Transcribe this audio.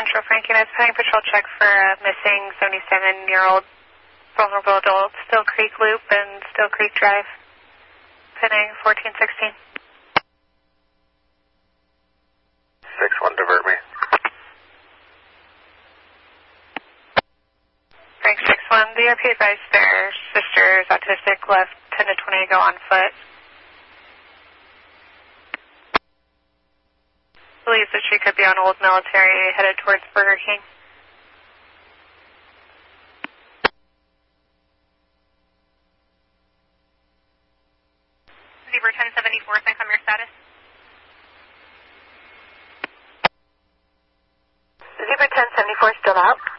Central Frankenmuth, pending patrol check for a missing 77-year-old vulnerable adult, Still Creek Loop and Still Creek Drive, pending 1416. 6-1, divert me. Frank 6-1, the RP advised their sister is autistic, left 10 to 20 ago on foot. Believes that she could be on Old Military, headed towards Burger King. Zebra 1074, send come your status. Zebra 1074 still out.